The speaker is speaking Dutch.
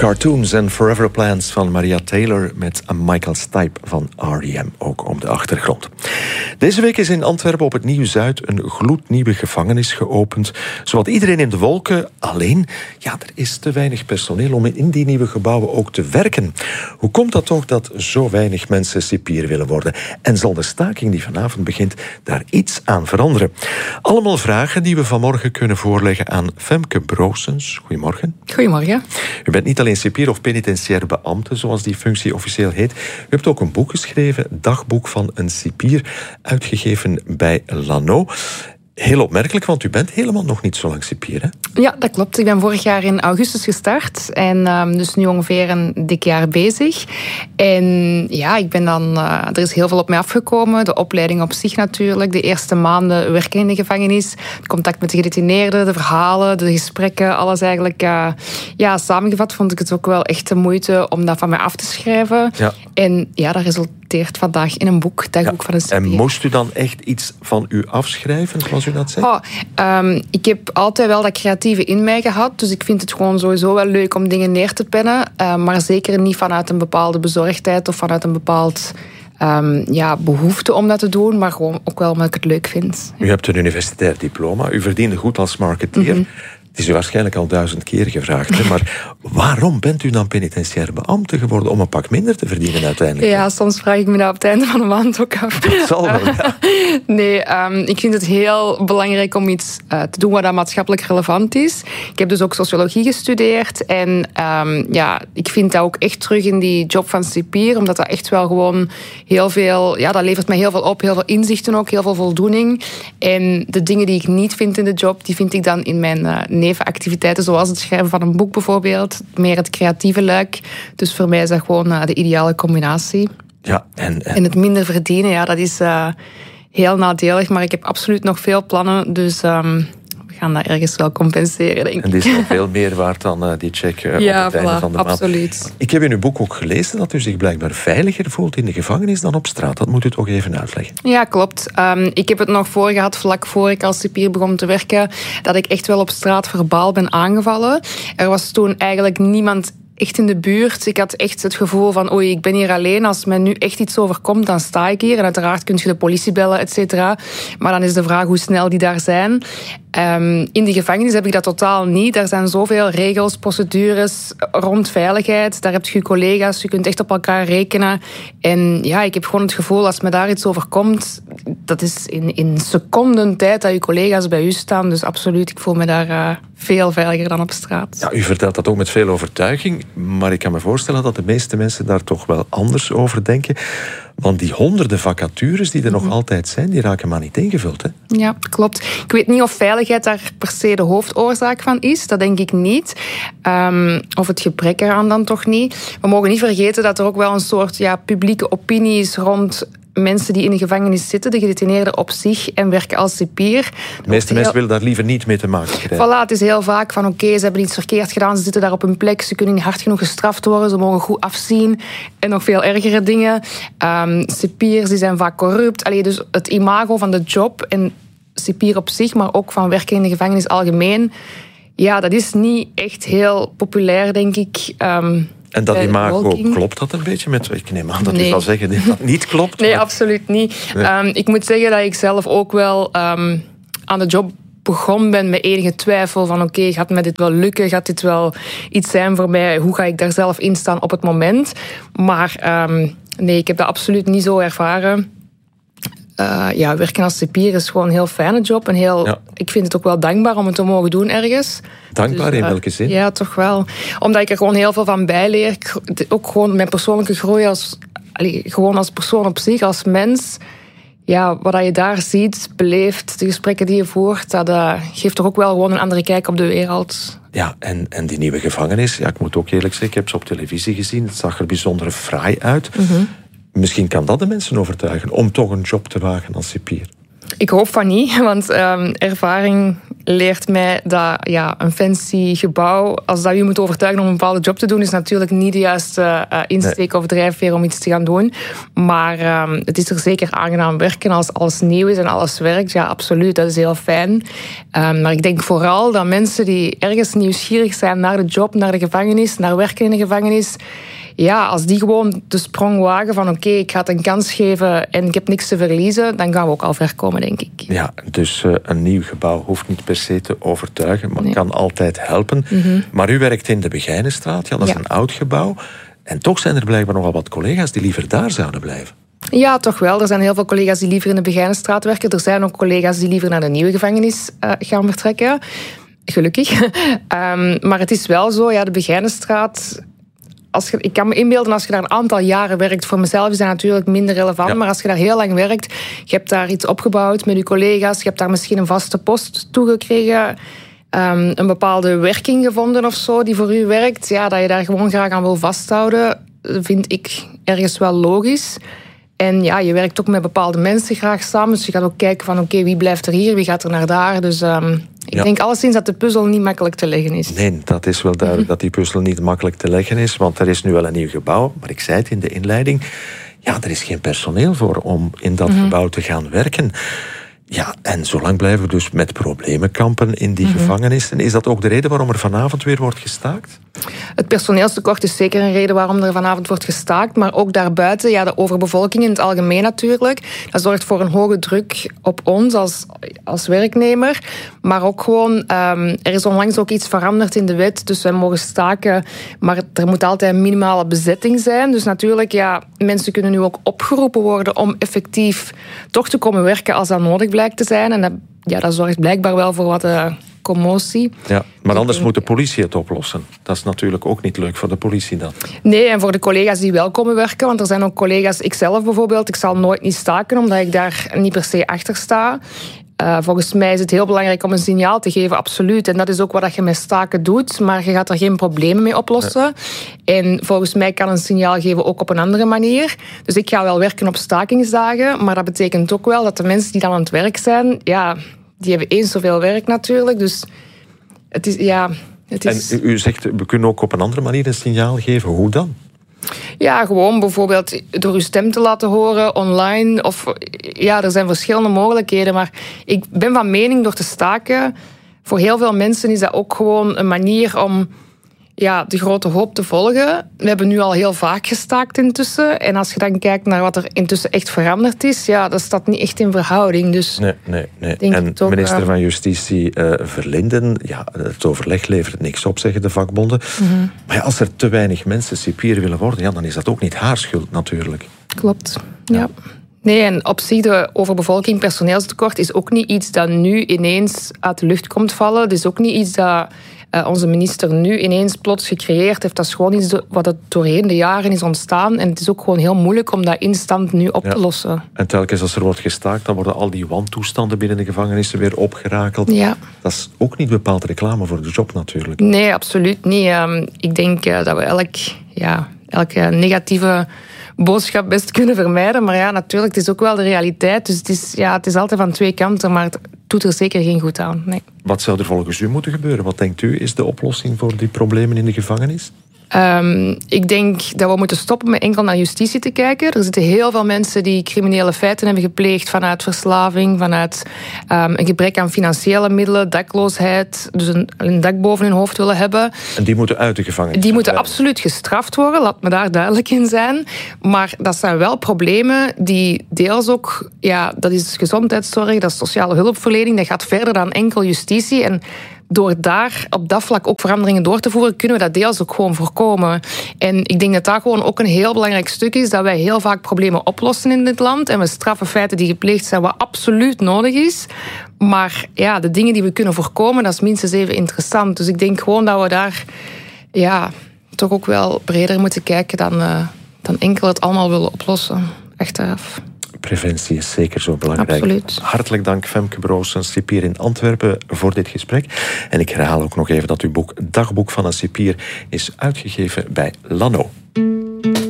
Cartoons and Forever Plans van Maria Taylor met Michael Stipe van R.E.M. ook op de achtergrond. Deze week is in Antwerpen op het Nieuw-Zuid een gloednieuwe gevangenis geopend. Zowat iedereen in de wolken, alleen, er is te weinig personeel om in die nieuwe gebouwen ook te werken. Hoe komt dat toch dat zo weinig mensen cipier willen worden? En zal de staking die vanavond begint daar iets aan veranderen? Allemaal vragen die we vanmorgen kunnen voorleggen aan Femke Broosens. Goedemorgen. Goedemorgen. U bent niet alleen cipier of penitentiair beambte, zoals die functie officieel heet. U hebt ook een boek geschreven, Dagboek van een cipier, uitgegeven bij Lano. Heel opmerkelijk, want u bent helemaal nog niet zo lang cipier, hè? Ja, dat klopt. Ik ben vorig jaar in augustus gestart en dus nu ongeveer een dik jaar bezig. En ja, ik ben dan... er is heel veel op mij afgekomen. De opleiding op zich natuurlijk. De eerste maanden werken in de gevangenis. Het contact met de gedetineerden, de verhalen, de gesprekken. Alles eigenlijk samengevat vond ik het ook wel echt de moeite om dat van mij af te schrijven. Ja. En ja, dat resulteert vandaag in een boek, Dagboek van een cipier. En moest u dan echt iets van u afschrijven, zoals u dat zegt? Ik heb altijd wel dat creatieve in mij gehad. Dus ik vind het gewoon sowieso wel leuk om dingen neer te pennen. Maar zeker niet vanuit een bepaalde bezorgdheid of vanuit een bepaald behoefte om dat te doen. Maar gewoon ook wel omdat ik het leuk vind. U hebt een universitair diploma. U verdiende goed als marketeer. Mm-hmm. Het is u waarschijnlijk al 1000 keer gevraagd. Hè? Maar waarom bent u dan penitentiair beambte geworden om een pak minder te verdienen uiteindelijk? Ja, soms vraag ik me dat op het einde van de maand ook af. Dat zal wel, ja. Nee, ik vind het heel belangrijk om iets te doen wat maatschappelijk relevant is. Ik heb dus ook sociologie gestudeerd. En ik vind dat ook echt terug in die job van cipier. Omdat dat echt wel gewoon heel veel... Ja, dat levert mij heel veel op. Heel veel inzichten ook, heel veel voldoening. En de dingen die ik niet vind in de job, die vind ik dan in mijn nevenactiviteiten, zoals het schrijven van een boek bijvoorbeeld. Meer het creatieve luik. Dus voor mij is dat gewoon de ideale combinatie. Ja, en het minder verdienen, dat is heel nadelig. Maar ik heb absoluut nog veel plannen. Dus we gaan dat ergens wel compenseren, denk ik. En die is nog veel meer waard dan die check op het einde van de maand. Absoluut. Ik heb in uw boek ook gelezen dat u zich blijkbaar veiliger voelt in de gevangenis dan op straat. Dat moet u toch even uitleggen. Ja, klopt. Ik heb het nog voor gehad, vlak voor ik als cipier begon te werken, dat ik echt wel op straat verbaal ben aangevallen. Er was toen eigenlijk niemand echt in de buurt. Ik had echt het gevoel van, oei, ik ben hier alleen. Als mij nu echt iets overkomt, dan sta ik hier. En uiteraard kun je de politie bellen, et cetera. Maar dan is de vraag hoe snel die daar zijn. In de gevangenis heb ik dat totaal niet. Er zijn zoveel regels, procedures rond veiligheid. Daar heb je collega's, je kunt echt op elkaar rekenen. En ja, ik heb gewoon het gevoel, als me daar iets overkomt, dat is in seconden tijd dat je collega's bij u staan. Dus absoluut, ik voel me daar veel veiliger dan op straat. Ja, u vertelt dat ook met veel overtuiging. Maar ik kan me voorstellen dat de meeste mensen daar toch wel anders over denken. Want die honderden vacatures die er nog altijd zijn, die raken maar niet ingevuld, hè? Ja, klopt. Ik weet niet of veiligheid daar per se de hoofdoorzaak van is. Dat denk ik niet. Of het gebrek eraan dan toch niet. We mogen niet vergeten dat er ook wel een soort publieke opinie is rond mensen die in de gevangenis zitten, de gedetineerden op zich en werken als cipier. De meeste mensen willen daar liever niet mee te maken krijgen. Voilà, het is heel vaak van oké, ze hebben iets verkeerd gedaan, ze zitten daar op hun plek, ze kunnen niet hard genoeg gestraft worden, ze mogen goed afzien en nog veel ergere dingen. Cipiers die zijn vaak corrupt. Dus het imago van de job en cipier op zich, maar ook van werken in de gevangenis algemeen, dat is niet echt heel populair, denk ik. En dat imago, klopt dat een beetje met... Ik neem aan dat u zal zeggen dat dat niet klopt. Nee, absoluut niet. Nee. Ik moet zeggen dat ik zelf ook wel aan de job begonnen ben met enige twijfel van oké, gaat me dit wel lukken? Gaat dit wel iets zijn voor mij? Hoe ga ik daar zelf in staan op het moment? Maar nee, ik heb dat absoluut niet zo ervaren. Werken als cipier is gewoon een heel fijne job. En ik vind het ook wel dankbaar om het te mogen doen ergens. Dankbaar in welke zin? Ja, toch wel. Omdat ik er gewoon heel veel van bijleer. Ook gewoon mijn persoonlijke groei gewoon als persoon op zich, als mens. Ja, wat je daar ziet, beleeft, de gesprekken die je voert, dat geeft toch ook wel gewoon een andere kijk op de wereld. Ja, en die nieuwe gevangenis, ik moet ook eerlijk zeggen, ik heb ze op televisie gezien. Het zag er bijzonder fraai uit. Mm-hmm. Misschien kan dat de mensen overtuigen om toch een job te wagen als cipier. Ik hoop van niet, want ervaring leert mij dat een fancy gebouw, als dat je moet overtuigen om een bepaalde job te doen, is natuurlijk niet de juiste insteek of drijfveer om iets te gaan doen. Maar het is er zeker aangenaam werken als alles nieuw is en alles werkt. Ja, absoluut, dat is heel fijn. Maar ik denk vooral dat mensen die ergens nieuwsgierig zijn naar de job, naar de gevangenis, naar werken in de gevangenis, ja, als die gewoon de sprong wagen van oké, ik ga het een kans geven en ik heb niks te verliezen, dan gaan we ook al ver komen, denk ik. Ja, dus een nieuw gebouw hoeft niet per se te overtuigen, maar kan altijd helpen. Maar u werkt in de Begijnenstraat, dat is een oud gebouw. En toch zijn er blijkbaar nogal wat collega's die liever daar zouden blijven. Ja, toch wel. Er zijn heel veel collega's die liever in de Begijnenstraat werken. Er zijn ook collega's die liever naar de nieuwe gevangenis gaan vertrekken. Gelukkig. Maar het is wel zo, de Begijnenstraat, ik kan me inbeelden, als je daar een aantal jaren werkt, voor mezelf is dat natuurlijk minder relevant, maar als je daar heel lang werkt, je hebt daar iets opgebouwd met je collega's, je hebt daar misschien een vaste post toegekregen, een bepaalde werking gevonden of zo die voor u werkt, dat je daar gewoon graag aan wil vasthouden, vind ik ergens wel logisch. En je werkt ook met bepaalde mensen graag samen, dus je gaat ook kijken van oké, wie blijft er hier, wie gaat er naar daar, dus ik denk alleszins dat de puzzel niet makkelijk te leggen is. Nee, dat is wel duidelijk dat die puzzel niet makkelijk te leggen is, want er is nu wel een nieuw gebouw, maar ik zei het in de inleiding, er is geen personeel voor om in dat gebouw te gaan werken. Ja, en zolang blijven we dus met problemen kampen in die gevangenissen. Is dat ook de reden waarom er vanavond weer wordt gestaakt? Het personeelstekort is zeker een reden waarom er vanavond wordt gestaakt. Maar ook daarbuiten, de overbevolking in het algemeen natuurlijk. Dat zorgt voor een hoge druk op ons als werknemer. Maar ook gewoon, er is onlangs ook iets veranderd in de wet. Dus wij mogen staken, maar er moet altijd een minimale bezetting zijn. Dus natuurlijk, mensen kunnen nu ook opgeroepen worden om effectief toch te komen werken als dat nodig blijkt te zijn. En dat zorgt blijkbaar wel voor wat commotie. Ja, maar anders moet de politie het oplossen. Dat is natuurlijk ook niet leuk voor de politie dan. Nee, en voor de collega's die wel komen werken, want er zijn ook collega's, ikzelf bijvoorbeeld, ik zal nooit niet staken, omdat ik daar niet per se achter sta. Volgens mij is het heel belangrijk om een signaal te geven, absoluut. En dat is ook wat je met staken doet, maar je gaat er geen problemen mee oplossen. Nee. En volgens mij kan een signaal geven ook op een andere manier. Dus ik ga wel werken op stakingsdagen, maar dat betekent ook wel dat de mensen die dan aan het werk zijn, die hebben eens zoveel werk natuurlijk. Dus het is, En u zegt, we kunnen ook op een andere manier een signaal geven. Hoe dan? Ja, gewoon bijvoorbeeld door uw stem te laten horen online. Of er zijn verschillende mogelijkheden. Maar ik ben van mening, door te staken, voor heel veel mensen is dat ook gewoon een manier om de grote hoop te volgen. We hebben nu al heel vaak gestaakt intussen. En als je dan kijkt naar wat er intussen echt veranderd is, dat staat niet echt in verhouding. Dus nee. En minister van Justitie Verlinden, het overleg levert niks op, zeggen de vakbonden. Maar als er te weinig mensen cipier willen worden, dan is dat ook niet haar schuld natuurlijk. Klopt, ja. Nee, en op zich de overbevolking, personeelstekort is ook niet iets dat nu ineens uit de lucht komt vallen. Het is ook niet iets dat onze minister nu ineens plots gecreëerd heeft. Dat is gewoon iets wat het doorheen de jaren is ontstaan. En het is ook gewoon heel moeilijk om dat instant nu op te lossen. En telkens als er wordt gestaakt, dan worden al die wantoestanden binnen de gevangenissen weer opgerakeld. Ja. Dat is ook niet bepaald reclame voor de job natuurlijk. Nee, absoluut niet. Ik denk dat we elke negatieve boodschap best kunnen vermijden. Maar natuurlijk, het is ook wel de realiteit. Dus het is altijd van twee kanten, maar het doet er zeker geen goed aan. Nee. Wat zou er volgens u moeten gebeuren? Wat denkt u is de oplossing voor die problemen in de gevangenis? Ik denk dat we moeten stoppen met enkel naar justitie te kijken. Er zitten heel veel mensen die criminele feiten hebben gepleegd vanuit verslaving, vanuit een gebrek aan financiële middelen, dakloosheid, dus een dak boven hun hoofd willen hebben. En die moeten uit de gevangenis? Die moeten absoluut gestraft worden, laat me daar duidelijk in zijn. Maar dat zijn wel problemen die deels ook, dat is gezondheidszorg, dat is sociale hulpverlening, dat gaat verder dan enkel justitie. En door daar op dat vlak ook veranderingen door te voeren, kunnen we dat deels ook gewoon voorkomen. En ik denk dat dat gewoon ook een heel belangrijk stuk is, dat wij heel vaak problemen oplossen in dit land en we straffen feiten die gepleegd zijn, wat absoluut nodig is. Maar de dingen die we kunnen voorkomen, dat is minstens even interessant. Dus ik denk gewoon dat we daar toch ook wel breder moeten kijken dan enkel het allemaal willen oplossen. Achteraf. Preventie is zeker zo belangrijk. Absoluut. Hartelijk dank, Femke Broossen, cipier in Antwerpen, voor dit gesprek. En ik herhaal ook nog even dat uw boek Dagboek van een cipier is uitgegeven bij Lano.